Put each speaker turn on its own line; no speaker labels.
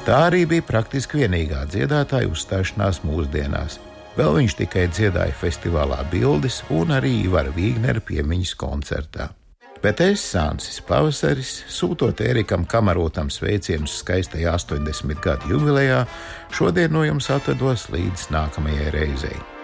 Tā arī bija praktiski vienīgā dziedātāja uzstāšanās mūsdienās. Vēl viņš tikai dziedāja festivālā Bildes un arī Ivara Vīgnera piemiņas koncertā. Bet es, Sāncis Pavasaris, sūtot Ērikam Kamarotam sveicienus skaistajā 80 gadu jubilejā, šodien no jums atvedos līdz nākamajai reizei.